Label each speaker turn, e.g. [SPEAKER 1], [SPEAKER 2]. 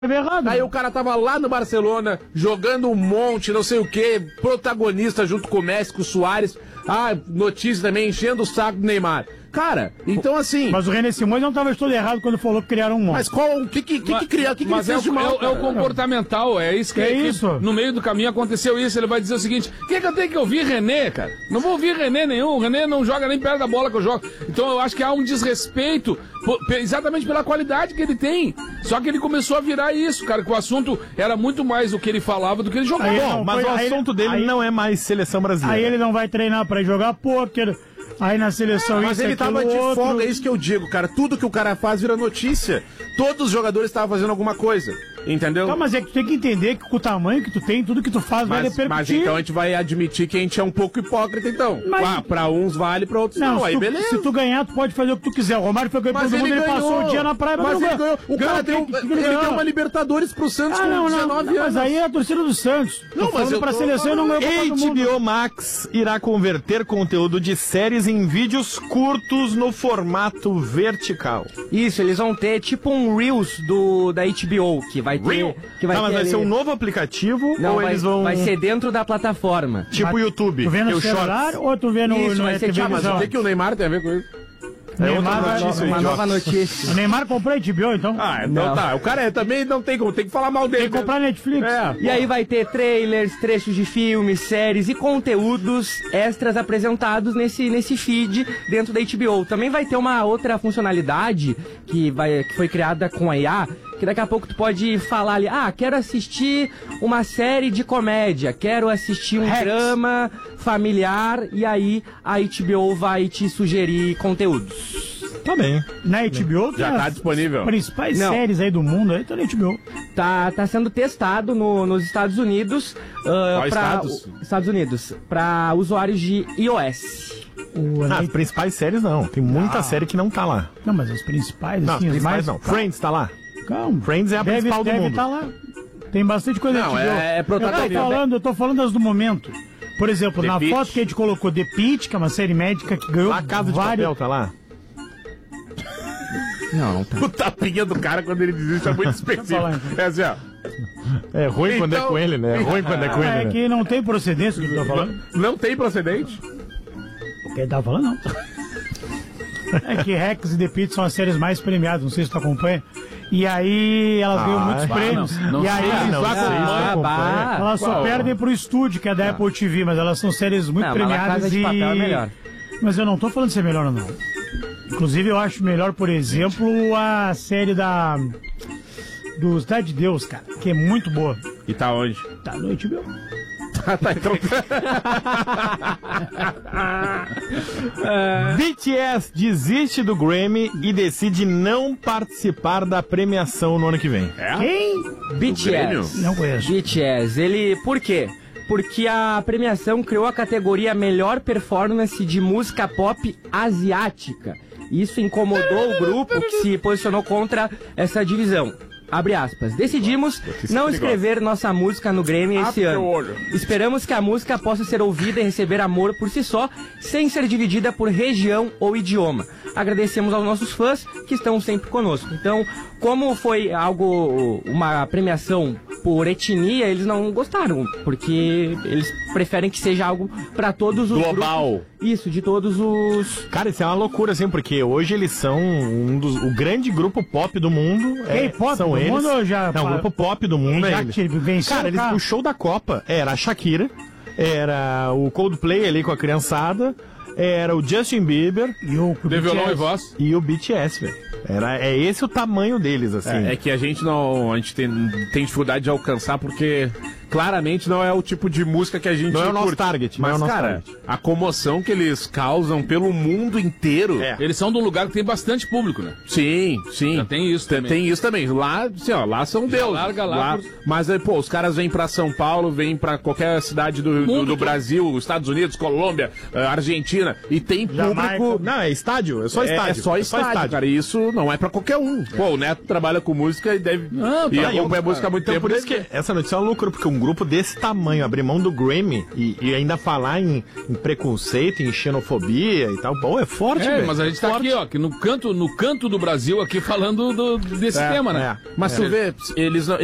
[SPEAKER 1] errado.
[SPEAKER 2] Aí o cara tava lá no Barcelona, jogando um monte, não sei o que, protagonista junto com o Messi, com o Suárez. Ah, notícia também, enchendo o saco do Neymar. Cara, então assim...
[SPEAKER 1] Mas o René Simões não tava todo errado quando falou que criaram um monte.
[SPEAKER 2] Mas o que criou? O que ele fez de mal?
[SPEAKER 3] É o comportamental, é isso que...
[SPEAKER 1] É isso.
[SPEAKER 3] No meio do caminho aconteceu isso, ele vai dizer o seguinte, o que eu tenho que ouvir René, cara? Não vou ouvir René nenhum, o René não joga nem perto da bola que eu jogo. Então eu acho que há um desrespeito, exatamente pela qualidade que ele tem. Só que ele começou a virar isso, cara, que o assunto era muito mais o que ele falava do que ele jogava.
[SPEAKER 4] Bom, mas o assunto dele não é mais seleção brasileira.
[SPEAKER 1] Aí ele não vai treinar pra ir jogar pôquer... Aí na seleção
[SPEAKER 2] mas ele tava de folga, é isso que eu digo, cara. Tudo que o cara faz vira notícia. Todos os jogadores estavam fazendo alguma coisa. Entendeu?
[SPEAKER 1] Não, mas é que tu tem que entender que com o tamanho que tu tem, tudo que tu faz vai repercutir.
[SPEAKER 2] Mas então a gente vai admitir que a gente é um pouco hipócrita, então. Mas... pra uns vale, pra outros não. Aí beleza.
[SPEAKER 1] Se tu ganhar, tu pode fazer o que tu quiser. O Romário foi campeão do mundo, ele passou o dia na praia,
[SPEAKER 2] mas ele ganhou. O cara deu uma Libertadores pro Santos com 19 anos.
[SPEAKER 1] Mas aí é a torcida do Santos.
[SPEAKER 2] Não, mas
[SPEAKER 1] pra seleção não ganhou Copa do Mundo.
[SPEAKER 4] HBO Max irá converter conteúdo de séries em vídeos curtos no formato vertical.
[SPEAKER 5] Isso, eles vão ter tipo um Reels da HBO, que vai ter...
[SPEAKER 4] Mas vai ser um novo aplicativo ou eles vão...
[SPEAKER 5] Vai ser dentro da plataforma.
[SPEAKER 4] Tipo o YouTube.
[SPEAKER 1] Tu vê no celular ou tu vê no
[SPEAKER 2] televisão? Mas o que o Neymar tem a ver com isso?
[SPEAKER 5] Uma nova notícia.
[SPEAKER 1] O Neymar comprou HBO, então?
[SPEAKER 2] Ah, então não. Tá. O cara também não tem como, tem que falar mal dele.
[SPEAKER 1] Tem que comprar Netflix.
[SPEAKER 5] E aí vai ter trailers, trechos de filmes, séries e conteúdos extras apresentados nesse feed dentro da HBO. Também vai ter uma outra funcionalidade que foi criada com a IA, que daqui a pouco tu pode falar ali, quero assistir uma série de comédia, quero assistir um drama familiar, e aí a HBO vai te sugerir conteúdos.
[SPEAKER 4] Tá bem.
[SPEAKER 1] Na HBO
[SPEAKER 2] já tá disponível.
[SPEAKER 1] As principais séries aí do mundo aí tá na HBO.
[SPEAKER 5] Tá sendo testado nos Estados Unidos. Estados Unidos, para usuários de iOS.
[SPEAKER 4] As principais séries não. Tem muita série que não tá lá.
[SPEAKER 1] Não, mas as principais,
[SPEAKER 4] não,
[SPEAKER 1] assim,
[SPEAKER 4] as principais não. Friends tá lá.
[SPEAKER 1] Calma.
[SPEAKER 4] Friends é a principal do mundo.
[SPEAKER 1] Tá lá. Tem bastante coisa
[SPEAKER 2] não,
[SPEAKER 1] eu tô falando das do momento. Por exemplo, na foto que a gente colocou The Pitt, que é uma série médica que ganhou
[SPEAKER 4] A Casa de Papel tá lá.
[SPEAKER 5] Não, tá.
[SPEAKER 2] O tapinha do cara quando ele desiste é muito específico. É assim, ó.
[SPEAKER 4] É ruim quando é com ele, né? É ruim quando é com ele, né?
[SPEAKER 1] É que não tem procedência o que tu tá falando.
[SPEAKER 2] Não tem procedente?
[SPEAKER 1] O que ele tava falando, não. É que Rex e The Pitt são as séries mais premiadas, não sei se tu acompanha. E aí elas ganham muitos prêmios.
[SPEAKER 3] Não
[SPEAKER 1] e aí
[SPEAKER 4] elas
[SPEAKER 1] só perdem pro estúdio, que é da Apple TV, mas elas são séries muito premiadas.
[SPEAKER 5] Casa de Papel é melhor.
[SPEAKER 1] Mas eu não tô falando de ser melhor ou não. Inclusive eu acho melhor, por exemplo, a série do Cidade de Deus, cara, que é muito boa.
[SPEAKER 2] E tá onde?
[SPEAKER 1] Tá no HBO.
[SPEAKER 2] Tá então.
[SPEAKER 4] BTS desiste do Grammy e decide não participar da premiação no ano que vem.
[SPEAKER 1] Quem?
[SPEAKER 5] BTS.
[SPEAKER 1] Não conheço.
[SPEAKER 5] BTS. Por quê? Porque a premiação criou a categoria Melhor Performance de Música Pop Asiática. Isso incomodou o grupo que se posicionou contra essa divisão. Abre aspas. Decidimos não escrever nossa música no Grammy esse ano. Esperamos que a música possa ser ouvida e receber amor por si só, sem ser dividida por região ou idioma. Agradecemos aos nossos fãs que estão sempre conosco. Então, como foi uma premiação por etnia, eles não gostaram, porque eles preferem que seja algo para todos os
[SPEAKER 2] global.
[SPEAKER 5] Grupos. Isso, de todos os...
[SPEAKER 4] Cara, isso é uma loucura, assim, porque hoje eles são o grande grupo pop do mundo.
[SPEAKER 1] Pop
[SPEAKER 4] são
[SPEAKER 1] do
[SPEAKER 4] eles.
[SPEAKER 1] Mundo já...
[SPEAKER 4] Não, o grupo pop do mundo é eles. Cara, o show da Copa era a Shakira, era o Coldplay ali com a criançada, era o Justin Bieber
[SPEAKER 1] e o
[SPEAKER 3] violão e voz
[SPEAKER 4] e o BTS, velho. É esse o tamanho deles, assim.
[SPEAKER 2] É que a gente tem dificuldade de alcançar porque claramente não é o tipo de música que a gente
[SPEAKER 4] não é o nosso
[SPEAKER 2] curte.
[SPEAKER 4] target.
[SPEAKER 2] Mas, cara, a comoção que eles causam pelo mundo inteiro...
[SPEAKER 3] Eles são de um lugar que tem bastante público, né?
[SPEAKER 2] Sim.
[SPEAKER 3] Já tem isso também.
[SPEAKER 2] Tem isso também. Lá, assim, lá são deuses.
[SPEAKER 3] Larga lá.
[SPEAKER 2] Mas, pô, os caras vêm pra São Paulo, vêm pra qualquer cidade do Brasil, Estados Unidos, Colômbia, Argentina, e tem público...
[SPEAKER 4] Não, é estádio, é só estádio.
[SPEAKER 2] É só estádio, cara, e isso não é pra qualquer um. Pô, o Neto trabalha com música e acompanha música há muito tempo.
[SPEAKER 4] Por isso que essa notícia é uma loucura, porque um grupo desse tamanho, abrir mão do Grammy e ainda falar em preconceito, em xenofobia e tal, pô, é forte, velho.
[SPEAKER 3] Mas a gente tá aqui, ó, que no canto do Brasil aqui falando desse tema, né?
[SPEAKER 2] Mas tu vê, eles não...